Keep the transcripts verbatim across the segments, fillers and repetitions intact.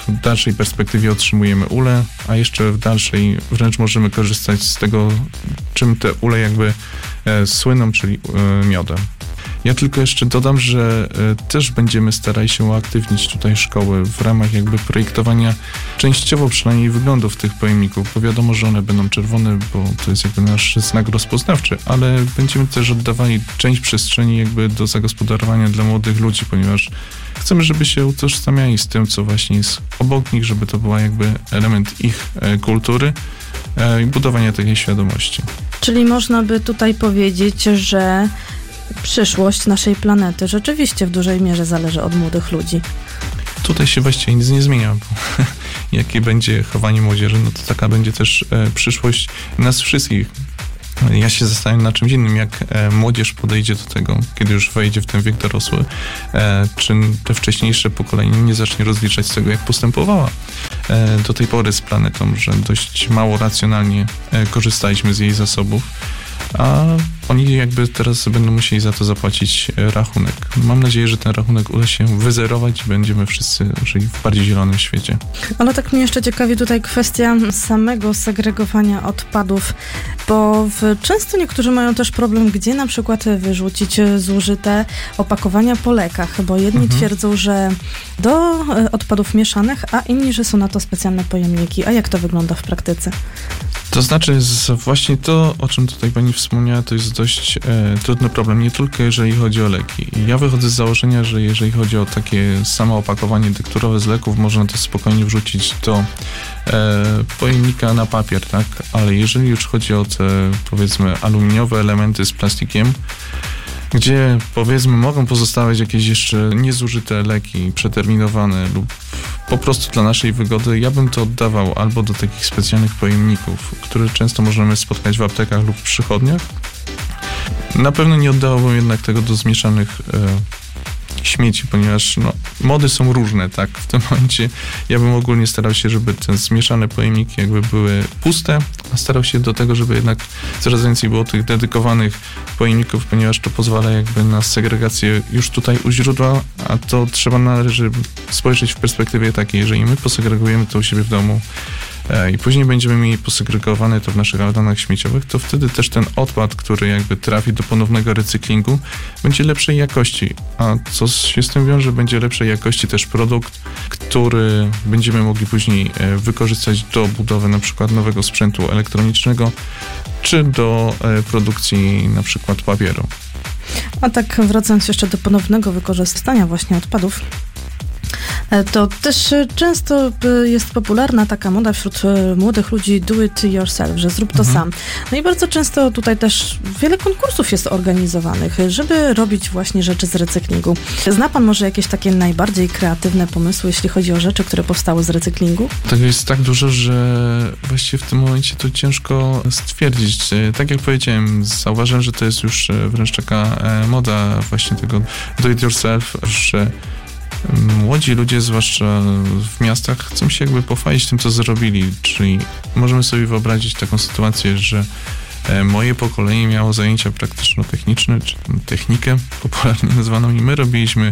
w dalszej perspektywie otrzymujemy ule, a jeszcze w dalszej wręcz możemy korzystać z tego, czym te ule jakby e, słyną, czyli e, miodem. Ja tylko jeszcze dodam, że e, też będziemy starali się uaktywnić tutaj szkoły w ramach jakby projektowania częściowo przynajmniej wyglądów tych pojemników, bo wiadomo, że one będą czerwone, bo to jest jakby nasz znak rozpoznawczy, ale będziemy też oddawali część przestrzeni jakby do zagospodarowania dla młodych ludzi, ponieważ chcemy, żeby się utożsamiali z tym, co właśnie jest obok nich, żeby to była jakby element ich e, kultury e, i budowania takiej świadomości. Czyli można by tutaj powiedzieć, że przyszłość naszej planety rzeczywiście w dużej mierze zależy od młodych ludzi. Tutaj się właściwie nic nie zmienia, bo jakie będzie chowanie młodzieży, no to taka będzie też e, przyszłość nas wszystkich. Ja się zastanawiam nad czymś innym, jak e, młodzież podejdzie do tego, kiedy już wejdzie w ten wiek dorosły, e, czy te wcześniejsze pokolenie nie zacznie rozliczać z tego, jak postępowała e, do tej pory z planetą, że dość mało racjonalnie e, korzystaliśmy z jej zasobów, a oni jakby teraz będą musieli za to zapłacić rachunek. Mam nadzieję, że ten rachunek uda się wyzerować i będziemy wszyscy żyli w bardziej zielonym świecie. Ale tak mnie jeszcze ciekawi tutaj kwestia samego segregowania odpadów, bo w, często niektórzy mają też problem, gdzie na przykład wyrzucić zużyte opakowania po lekach, bo jedni mhm. twierdzą, że do odpadów mieszanych, a inni, że są na to specjalne pojemniki. A jak to wygląda w praktyce? To znaczy z, właśnie to, o czym tutaj pani wspomniała, to jest dość e, trudny problem, nie tylko jeżeli chodzi o leki. Ja wychodzę z założenia, że jeżeli chodzi o takie samo opakowanie tekturowe z leków, można to spokojnie wrzucić do e, pojemnika na papier, tak? Ale jeżeli już chodzi o te, powiedzmy, aluminiowe elementy z plastikiem, gdzie, powiedzmy, mogą pozostawać jakieś jeszcze niezużyte leki, przeterminowane lub po prostu dla naszej wygody, ja bym to oddawał albo do takich specjalnych pojemników, które często możemy spotkać w aptekach lub przychodniach. Na pewno nie oddawałbym jednak tego do zmieszanych e, śmieci, ponieważ no, mody są różne, tak? W tym momencie ja bym ogólnie starał się, żeby te zmieszane pojemniki jakby były puste, a starał się do tego, żeby jednak coraz więcej było tych dedykowanych pojemników, ponieważ to pozwala jakby na segregację już tutaj u źródła, a to trzeba należy spojrzeć w perspektywie takiej, jeżeli my posegregujemy to u siebie w domu i później będziemy mieli posegregowane to w naszych altanach śmieciowych, to wtedy też ten odpad, który jakby trafi do ponownego recyklingu, będzie lepszej jakości. A co się z tym wiąże? Będzie lepszej jakości też produkt, który będziemy mogli później wykorzystać do budowy na przykład nowego sprzętu elektronicznego, czy do produkcji na przykład papieru. A tak wracając jeszcze do ponownego wykorzystania właśnie odpadów, to też często jest popularna taka moda wśród młodych ludzi do it yourself, że zrób to mhm. sam. No i bardzo często tutaj też wiele konkursów jest organizowanych, żeby robić właśnie rzeczy z recyklingu. Zna pan może jakieś takie najbardziej kreatywne pomysły, jeśli chodzi o rzeczy, które powstały z recyklingu? Tego jest tak dużo, że właściwie w tym momencie to ciężko stwierdzić. Tak jak powiedziałem, zauważyłem, że to jest już wręcz taka moda właśnie tego do it yourself, że młodzi ludzie, zwłaszcza w miastach, chcą się jakby pochwalić tym, co zrobili, czyli możemy sobie wyobrazić taką sytuację, że moje pokolenie miało zajęcia praktyczno-techniczne, czy technikę popularnie nazwaną i my robiliśmy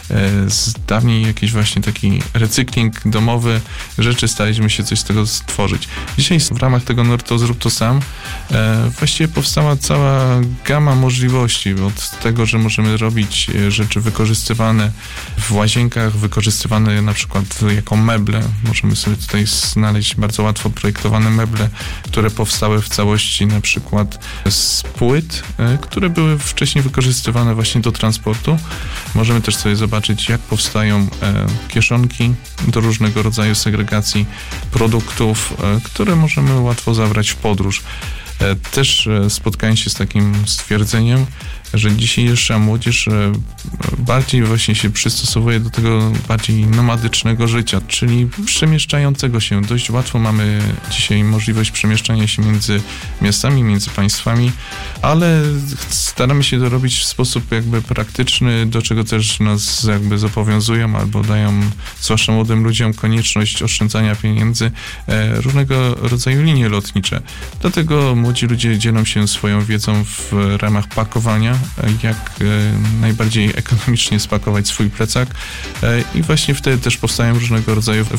z dawniej jakiś właśnie taki recykling domowy, rzeczy, staraliśmy się coś z tego stworzyć. Dzisiaj w ramach tego Norto Zrób to Sam właściwie powstała cała gama możliwości, od tego, że możemy robić rzeczy wykorzystywane w łazienkach, wykorzystywane na przykład jako meble. Możemy sobie tutaj znaleźć bardzo łatwo projektowane meble, które powstały w całości na przykład z płyt, które były wcześniej wykorzystywane właśnie do transportu. Możemy też sobie zobaczyć, jak powstają e, kieszonki do różnego rodzaju segregacji produktów, e, które możemy łatwo zabrać w podróż. E, też e, spotkałem się z takim stwierdzeniem, że dzisiejsza młodzież e, bardziej właśnie się przystosowuje do tego bardziej nomadycznego życia, czyli przemieszczającego się. Dość łatwo mamy dzisiaj możliwość przemieszczania się między miastami, między państwami, ale staramy się to robić w sposób jakby praktyczny, do czego też nas jakby zobowiązują albo dają, zwłaszcza młodym ludziom, konieczność oszczędzania pieniędzy, e, różnego rodzaju linie lotnicze. Dlatego młodzi ludzie dzielą się swoją wiedzą w ramach pakowania, jak najbardziej ekonomicznie spakować swój plecak i właśnie wtedy też powstają różnego rodzaju